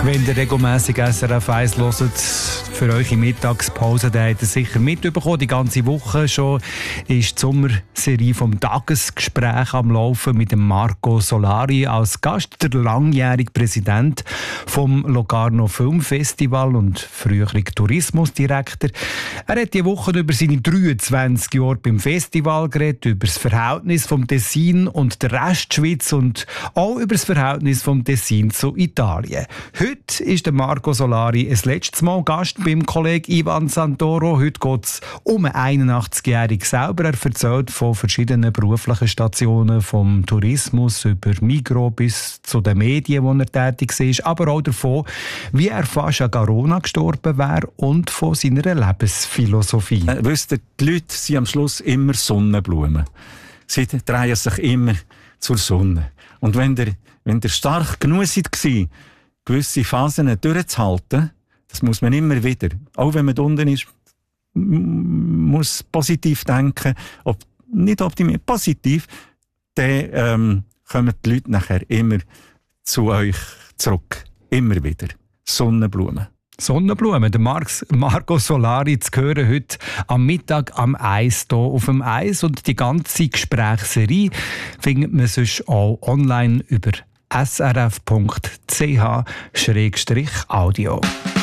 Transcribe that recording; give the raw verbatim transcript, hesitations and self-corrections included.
Wenn ihr regelmässig S R F eins hört, für eure Mittagspause, dann habt ihr sicher mitbekommen. Die ganze Woche schon ist die Sommerserie vom Tagesgespräch am Laufen mit dem Marco Solari als Gast, der langjährige Präsident vom Locarno Filmfestival und frühere Tourismusdirektor. Er hat diese Woche über seine dreiundzwanzig Jahre beim Festival geredet, über das Verhältnis vom Tessin und der Restschweiz und auch über das Verhältnis vom Tessin zu Italien. Heute ist der Marco Solari ein letztes Mal Gast beim Kollegen Ivan Santoro. Heute geht es um einen einundachtzig-Jährigen selber. Er erzählt von verschiedenen beruflichen Stationen, vom Tourismus über Migros bis zu den Medien, wo er tätig ist, aber auch davon, wie er fast an Corona gestorben wäre und von seiner Lebensphilosophie. Äh, wisst ihr, die Leute sind am Schluss immer Sonnenblumen. Sie drehen sich immer zur Sonne. Und wenn ihr, wenn ihr stark genug seid, gewisse Phasen durchzuhalten, das muss man immer wieder. Auch wenn man unten ist, muss positiv denken, ob, nicht optimistisch, positiv, dann ähm, kommen die Leute nachher immer zu euch zurück. Immer wieder. Sonnenblumen. Sonnenblumen, der Marx, Marco Solari zu hören heute am Mittag am Eis hier auf dem Eis. Und die ganze Gesprächsserie findet man sonst auch online über s r f punkt c h audio.